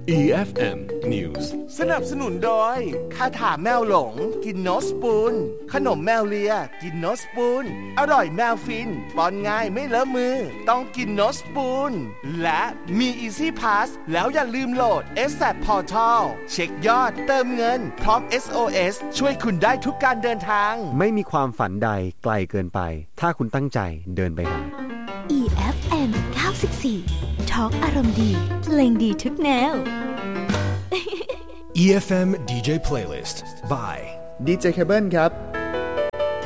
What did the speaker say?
EFM News สนับสนุนโดยคาถาแมวหลงกินโนสปูนขนมแมวเลียกินโนสปูนอร่อยแมวฟินป้อนง่ายไม่เลอะมือต้องกินโนสปูนและมี Easy Pass แล้วอย่าลืมโหลด ASAP Portal เช็คยอดเติมเงินพร้อม SOS ช่วยคุณได้ทุกการเดินทางไม่มีความฝันใดไกลเกินไปถ้าคุณตั้งใจเดินไปหา EFM 94 Talk อารมณ์ดีเพลงดีทุกแนว EFM DJ Playlist by DJ Cable ครับ